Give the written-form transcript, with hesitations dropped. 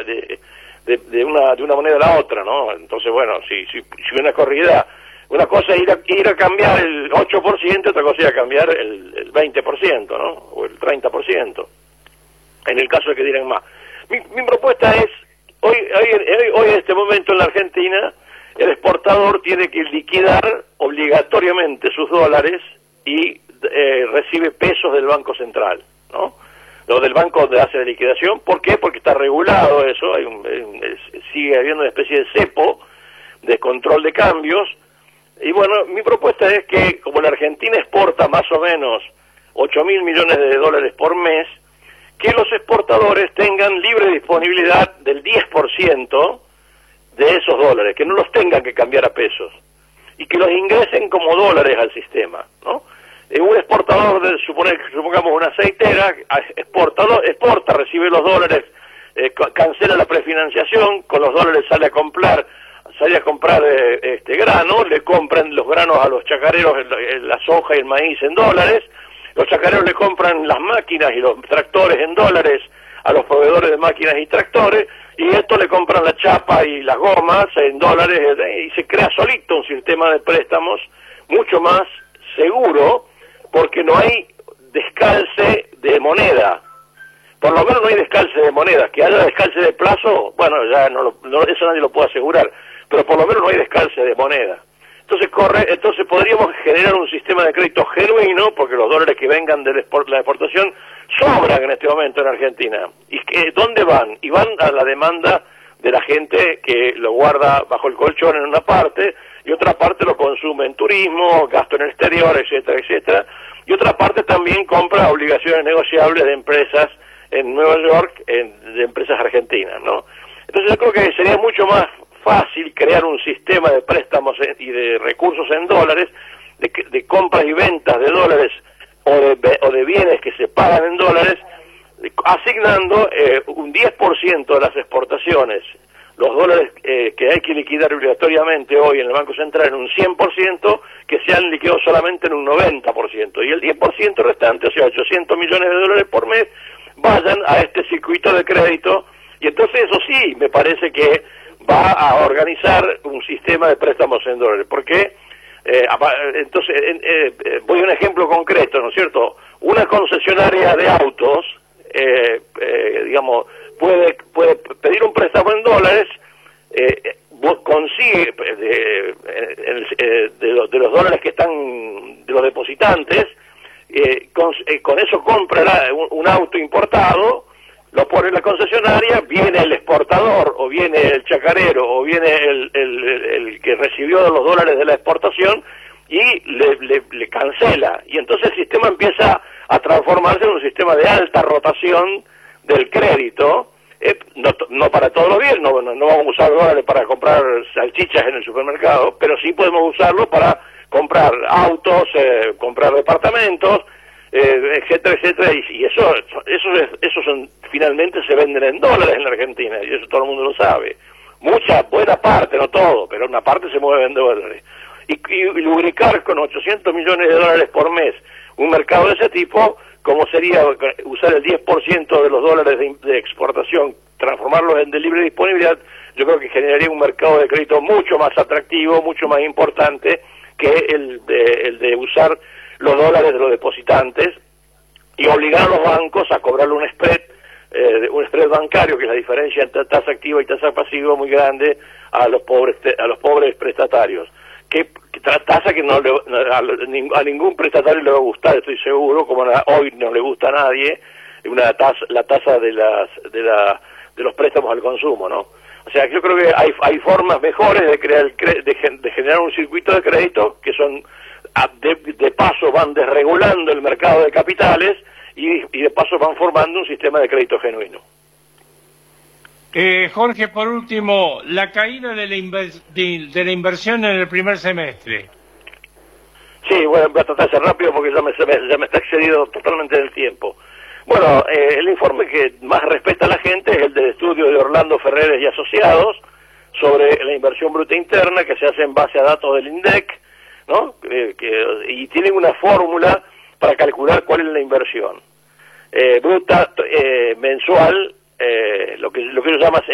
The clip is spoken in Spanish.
de una moneda a la otra, ¿no? Entonces, bueno, si una corrida, una cosa es ir a cambiar el 8%, otra cosa es ir a cambiar el 20%, ¿no? O el 30%, en el caso de que digan más. Mi propuesta es, hoy en este momento en la Argentina, el exportador tiene que liquidar obligatoriamente sus dólares y recibe pesos del Banco Central, ¿no? Lo del banco de hace de liquidación. ¿Por qué? Porque está regulado eso, sigue habiendo una especie de cepo de control de cambios. Y bueno, mi propuesta es que, como la Argentina exporta más o menos 8.000 millones de dólares por mes, que los exportadores tengan libre disponibilidad del 10% de esos dólares, que no los tengan que cambiar a pesos, y que los ingresen como dólares al sistema, ¿no? Un exportador, supongamos una aceitera, exporta, recibe los dólares, cancela la prefinanciación, con los dólares sale a comprar grano, le compran los granos a los chacareros, la soja y el maíz en dólares, los chacareros le compran las máquinas y los tractores en dólares a los proveedores de máquinas y tractores, y esto le compran la chapa y las gomas en dólares, y se crea solito un sistema de préstamos mucho más seguro, porque no hay descalce de moneda. Por lo menos no hay descalce de moneda. Que haya descalce de plazo, bueno, ya eso nadie lo puede asegurar, pero por lo menos no hay descalce de moneda. Entonces podríamos generar un sistema de crédito genuino, porque los dólares que vengan de la exportación sobran en este momento en Argentina. ¿Y dónde van? Y van a la demanda de la gente que lo guarda bajo el colchón en una parte, y otra parte lo consume en turismo, gasto en el exterior, etcétera, etcétera, y otra parte también compra obligaciones negociables de empresas en Nueva York, de empresas argentinas, ¿no? Entonces yo creo que sería mucho más fácil crear un sistema de préstamos y de recursos en dólares, de compras y ventas de dólares o de bienes que se pagan en dólares, asignando un 10% de las exportaciones, los dólares que hay que liquidar obligatoriamente hoy en el Banco Central en un 100%, que sean liquidados solamente en un 90%, y el 10% restante, o sea, 800 millones de dólares por mes, vayan a este circuito de crédito, y entonces eso sí, me parece que va a organizar un sistema de préstamos en dólares, porque entonces voy a un ejemplo concreto, ¿no es cierto? Una concesionaria de autos, digamos, puede pedir un préstamo en dólares, consigue de los dólares que están de los depositantes, con eso compra un auto importado, lo pone en la concesionaria, viene el exportador, o viene el chacarero, o viene el que recibió los dólares de la exportación, y le cancela. Y entonces el sistema empieza a transformarse en un sistema de alta rotación del crédito, no para todos los bienes, no vamos a usar dólares para comprar salchichas en el supermercado, pero sí podemos usarlo para comprar autos, comprar departamentos, etcétera, etcétera, y eso finalmente se venden en dólares en la Argentina, y eso todo el mundo lo sabe. Buena parte, no todo, pero una parte se mueve en dólares. Y lubricar con 800 millones de dólares por mes un mercado de ese tipo, como sería usar el 10% de los dólares de exportación, transformarlos en de libre disponibilidad, yo creo que generaría un mercado de crédito mucho más atractivo, mucho más importante que el de usar los dólares de los depositantes, y obligar a los bancos a cobrarle un spread bancario, que es la diferencia entre tasa activa y tasa pasiva muy grande a los pobres prestatarios, que tasa que a ningún prestatario le va a gustar, estoy seguro, como hoy no le gusta a nadie la tasa de los préstamos al consumo, ¿no? O sea, yo creo que hay formas mejores de generar un circuito de crédito que son de paso van desregulando el mercado de capitales y de paso van formando un sistema de crédito genuino. Jorge, por último, la caída de la inversión en el primer semestre. Sí, bueno, voy a tratar de ser rápido porque ya me está excedido totalmente del tiempo. Bueno, el informe que más respeta a la gente es el del estudio de Orlando Ferreres y Asociados sobre la inversión bruta interna, que se hace en base a datos del INDEC, ¿no? Y tienen una fórmula para calcular cuál es la inversión bruta mensual, lo que ellos llaman